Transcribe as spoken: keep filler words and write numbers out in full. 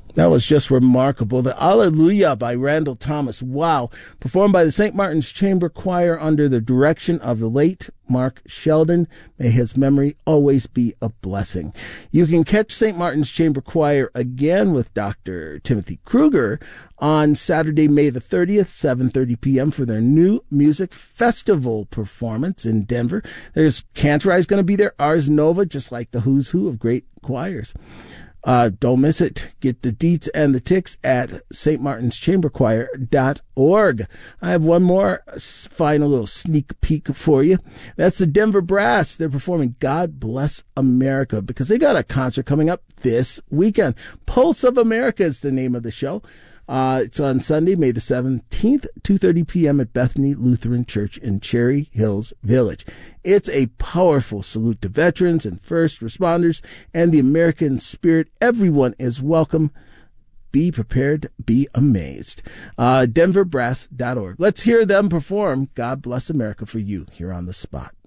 That was just remarkable. The Alleluia by Randall Thomas. Wow. Performed by the Saint Martin's Chamber Choir under the direction of the late Mark Sheldon. May his memory always be a blessing. You can catch Saint Martin's Chamber Choir again with Doctor Timothy Kruger on Saturday, May the thirtieth, seven thirty p.m. for their new music festival performance in Denver. There's Cantorized going to be there, Ars Nova, just like the who's who of great choirs. Uh, don't miss it. Get the deets and the ticks at s t martins chamber choir dot org. I have one more final little sneak peek for you. That's the Denver Brass. They're performing God Bless America because they got a concert coming up this weekend. Pulse of America is the name of the show. Uh, it's on Sunday, May the seventeenth, two thirty p.m. at Bethany Lutheran Church in Cherry Hills Village. It's a powerful salute to veterans and first responders and the American spirit. Everyone is welcome. Be prepared, be amazed. Uh, denver brass dot org. Let's hear them perform God Bless America for you here on The Spot.